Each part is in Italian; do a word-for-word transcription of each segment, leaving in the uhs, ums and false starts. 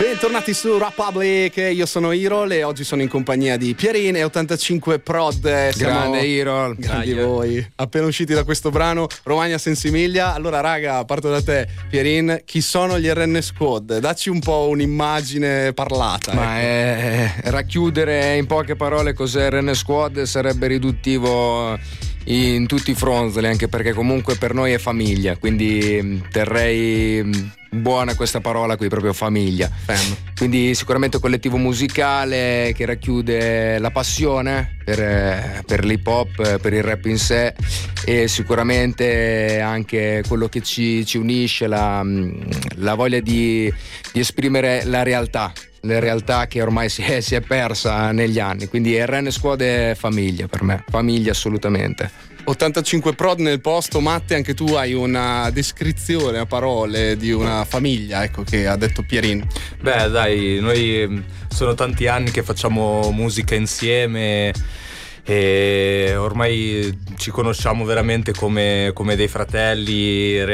Bentornati su Republic, io sono Irol e oggi sono in compagnia di Pierin e ottantacinque Prod. Siamo grande Irol, grandi voi, appena usciti da questo brano Romagna Sensimiglia. Allora raga, parto da te Pierin, chi sono gli R N Squad? Dacci un po' un'immagine parlata. Ma ecco. è, racchiudere in poche parole cos'è R N Squad sarebbe riduttivo in tutti i fronzoli, anche perché comunque per noi è famiglia, quindi terrei buona questa parola qui, proprio famiglia. Fem. Quindi sicuramente un collettivo musicale che racchiude la passione per, per l'hip hop, per il rap in sé, e sicuramente anche quello che ci, ci unisce, la, la voglia di, di esprimere la realtà la realtà che ormai si è, si è persa negli anni. Quindi R N Squad è famiglia per me, famiglia assolutamente. ottantacinque Prod nel posto. Matte, anche tu hai una descrizione a parole di una famiglia, ecco, che ha detto Pierin. Beh dai, noi sono tanti anni che facciamo musica insieme e ormai ci conosciamo veramente come, come dei fratelli.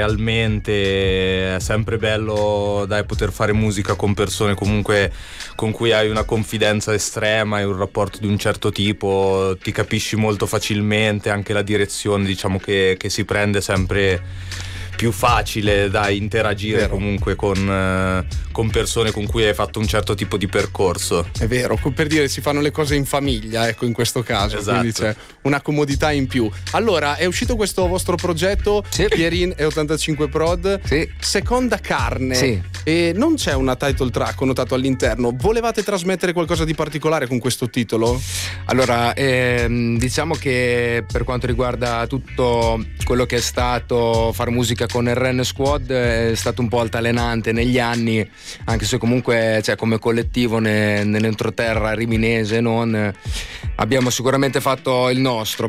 Realmente è sempre bello, dai, poter fare musica con persone comunque con cui hai una confidenza estrema e un rapporto di un certo tipo, ti capisci molto facilmente, anche la direzione diciamo che, che si prende sempre più facile da interagire. Vero. Comunque con, eh, con persone con cui hai fatto un certo tipo di percorso. È vero, per dire, si fanno le cose in famiglia, ecco, in questo caso. Esatto. Quindi c'è una comodità in più. Allora, è uscito questo vostro progetto, sì. Pierin e ottantacinque Prod, sì. Seconda Carne, sì. E non c'è una title track connotato all'interno. Volevate trasmettere qualcosa di particolare con questo titolo? Allora, ehm, diciamo che per quanto riguarda tutto quello che è stato fare musica con R N Squad è stato un po' altalenante negli anni, anche se comunque, cioè, come collettivo ne, nell'entroterra riminese non abbiamo sicuramente fatto il nostro,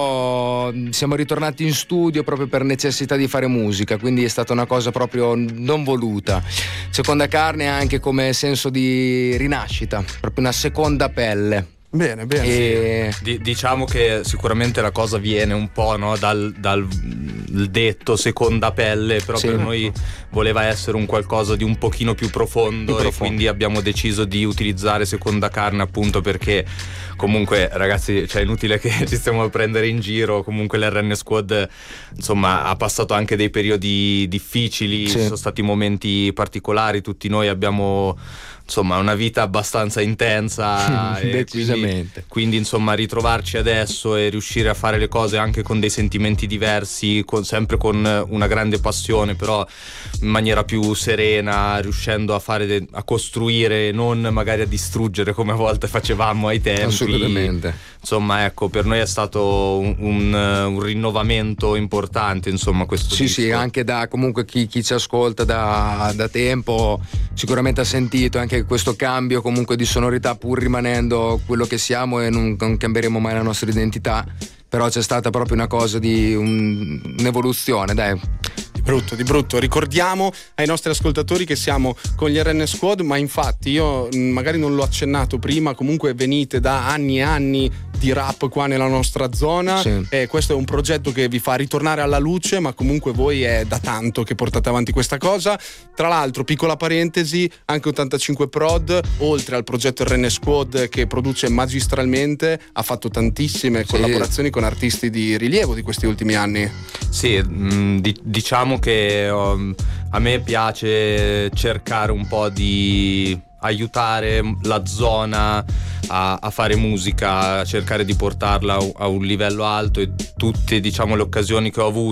però siamo ritornati in studio proprio per necessità di fare musica, quindi è stata una cosa proprio non voluta. Seconda Carne anche come senso di rinascita, proprio una seconda pelle. Bene, bene. E... D- diciamo che sicuramente la cosa viene un po', no, dal, dal detto seconda pelle, però sì. Per noi voleva essere un qualcosa di un pochino più profondo, più profondo. E quindi abbiamo deciso di utilizzare Seconda Carne appunto perché comunque ragazzi, cioè è inutile che ci stiamo a prendere in giro, comunque l'R N Squad insomma ha passato anche dei periodi difficili, sì. Sono stati momenti particolari, tutti noi abbiamo insomma una vita abbastanza intensa e quindi, quindi insomma ritrovarci adesso e riuscire a fare le cose anche con dei sentimenti diversi, con, sempre con una grande passione, però in maniera più serena, riuscendo a fare de- a costruire, non magari a distruggere come a volte facevamo ai tempi. Assolutamente. Insomma ecco, per noi è stato un, un, un rinnovamento importante, insomma questo sì disco. Sì, anche da comunque chi, chi ci ascolta da, da tempo sicuramente ha sentito anche questo cambio comunque di sonorità, pur rimanendo quello che siamo e non, non cambieremo mai la nostra identità, però c'è stata proprio una cosa di un, un'evoluzione, dai. Di brutto, di brutto. Ricordiamo ai nostri ascoltatori che siamo con gli R N Squad, ma infatti io magari non l'ho accennato prima, comunque venite da anni e anni di rap qua nella nostra zona, sì. E questo è un progetto che vi fa ritornare alla luce, ma comunque voi è da tanto che portate avanti questa cosa. Tra l'altro, piccola parentesi, anche ottantacinque Prod, oltre al progetto R N Squad che produce magistralmente, ha fatto tantissime sì. collaborazioni con artisti di rilievo di questi ultimi anni. Sì, mh, di- diciamo che um, a me piace cercare un po' di aiutare la zona a, a fare musica, a cercare di portarla a un livello alto, e tutte diciamo le occasioni che ho avuto